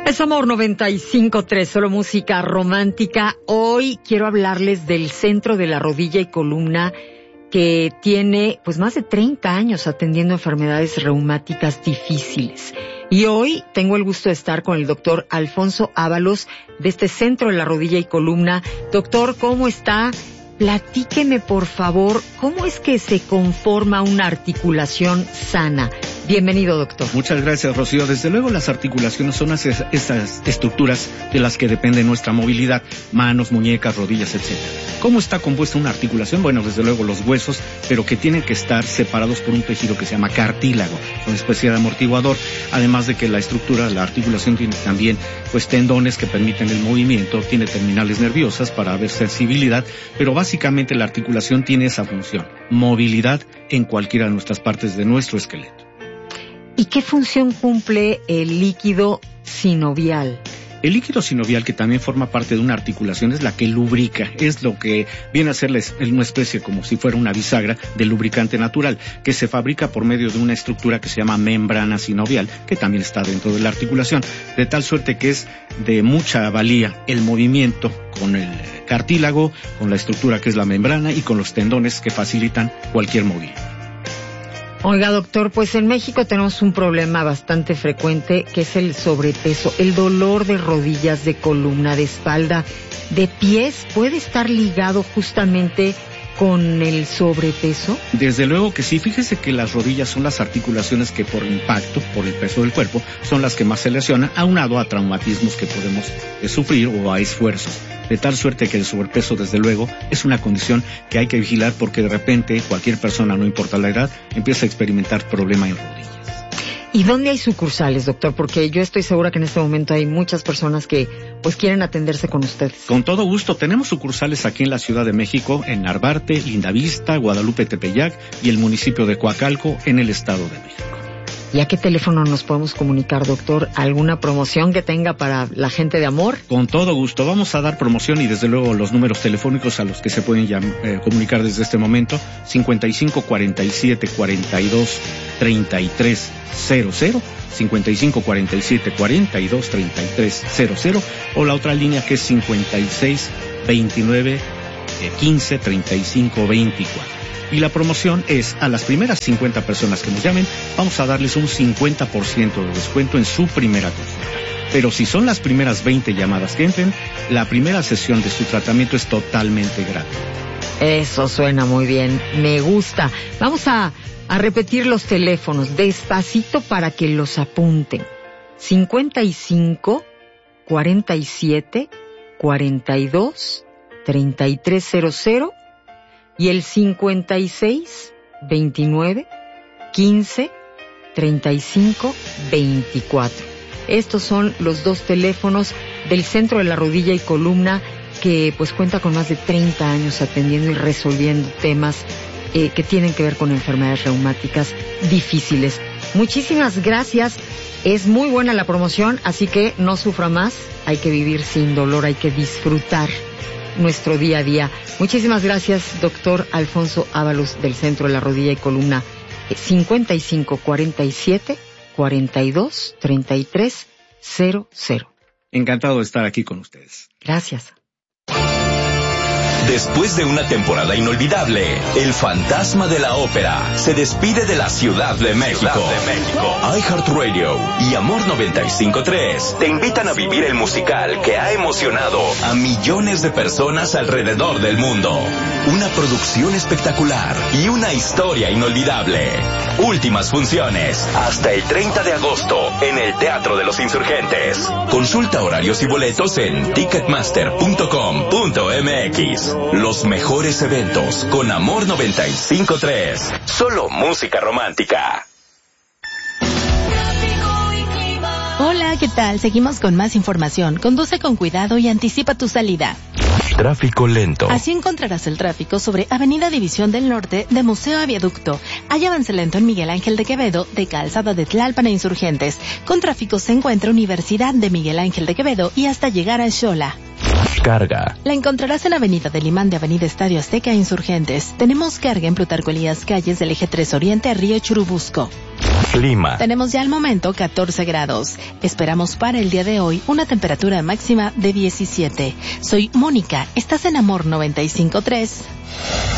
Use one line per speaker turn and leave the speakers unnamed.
Es Amor 95.3, solo música romántica. Hoy quiero hablarles del centro de la rodilla y columna que tiene pues más de 30 años atendiendo enfermedades reumáticas difíciles. Y hoy tengo el gusto de estar con el doctor Alfonso Ábalos de este centro de la rodilla y columna. Doctor, ¿cómo está? Platíqueme, por favor, ¿cómo es que se conforma una articulación sana? Bienvenido, doctor.
Muchas gracias, Rocío. Desde luego, las articulaciones son esas estructuras de las que depende nuestra movilidad, manos, muñecas, rodillas, etc. ¿Cómo está compuesta una articulación? Bueno, desde luego los huesos, pero que tienen que estar separados por un tejido que se llama cartílago, una especie de amortiguador. Además de que la estructura, la articulación tiene también pues tendones que permiten el movimiento, tiene terminales nerviosas para ver sensibilidad, pero básicamente la articulación tiene esa función, movilidad en cualquiera de nuestras partes de nuestro esqueleto.
¿Y qué función cumple el líquido sinovial?
El líquido sinovial, que también forma parte de una articulación, es la que lubrica, es lo que viene a ser una especie como si fuera una bisagra de lubricante natural, que se fabrica por medio de una estructura que se llama membrana sinovial, que también está dentro de la articulación, de tal suerte que es de mucha valía el movimiento con el cartílago, con la estructura que es la membrana y con los tendones que facilitan cualquier movimiento.
Oiga, doctor, pues en México tenemos un problema bastante frecuente que es el sobrepeso, el dolor de rodillas, de columna, de espalda, de pies. ¿Puede estar ligado justamente con el sobrepeso?
Desde luego que sí. Fíjese que las rodillas son las articulaciones que por impacto, por el peso del cuerpo, son las que más se lesionan, aunado a traumatismos que podemos sufrir o a esfuerzos. De tal suerte que el sobrepeso, desde luego, es una condición que hay que vigilar porque de repente cualquier persona, no importa la edad, empieza a experimentar problemas en rodillas.
¿Y dónde hay sucursales, doctor? Porque yo estoy segura que en este momento hay muchas personas que pues quieren atenderse con ustedes.
Con todo gusto. Tenemos sucursales aquí en la Ciudad de México, en Narvarte, Lindavista, Guadalupe Tepeyac y el municipio de Coacalco, en el Estado de México.
¿Y a qué teléfono nos podemos comunicar, doctor? ¿Alguna promoción que tenga para la gente de Amor?
Con todo gusto. Vamos a dar promoción y desde luego los números telefónicos a los que se pueden comunicar desde este momento: 55 47 42 33 00, 55 47 42 33 00, o la otra línea que es 56 29 15 35 24. Y la promoción es a las primeras 50 personas que nos llamen, vamos a darles un 50% de descuento en su primera consulta. Pero si son las primeras 20 llamadas que entren, la primera sesión de su tratamiento es totalmente gratis.
Eso suena muy bien, me gusta. Vamos a repetir los teléfonos despacito para que los apunten. 55 47 42 3300 y el 56 29 15 35 24. Estos son los dos teléfonos del Centro de la Rodilla y Columna, que pues cuenta con más de 30 años atendiendo y resolviendo temas que tienen que ver con enfermedades reumáticas difíciles. Muchísimas gracias. Es muy buena la promoción, así que no sufra más. Hay que vivir sin dolor, hay que disfrutar nuestro día a día. Muchísimas gracias, doctor Alfonso Ábalos del Centro de la Rodilla y Columna. 55 47 42 33 00.
Encantado de estar aquí con ustedes.
Gracias.
Después de una temporada inolvidable, el fantasma de la ópera se despide de la Ciudad de México. iHeartRadio y Amor 95.3 te invitan a vivir el musical que ha emocionado a millones de personas alrededor del mundo. Una producción espectacular y una historia inolvidable. Últimas funciones hasta el 30 de agosto en el Teatro de los Insurgentes. Consulta horarios y boletos en ticketmaster.com.mx. Los mejores eventos con Amor 95.3. Solo música romántica.
Hola, ¿qué tal? Seguimos con más información. Conduce con cuidado y anticipa tu salida.
Tráfico lento.
Así encontrarás el tráfico sobre Avenida División del Norte de Museo a Viaducto. Hay avance lento en Miguel Ángel de Quevedo de Calzada de Tlalpan a Insurgentes. Con tráfico se encuentra Universidad de Miguel Ángel de Quevedo y hasta llegar a Xola.
Carga.
La encontrarás en Avenida del Imán de Avenida Estadio Azteca a Insurgentes. Tenemos carga en Plutarco Elías Calles del Eje 3 Oriente a Río Churubusco.
Clima.
Tenemos ya al momento 14 grados. Esperamos para el día de hoy una temperatura máxima de 17. Soy Mónica. Estás en Amor 95.3.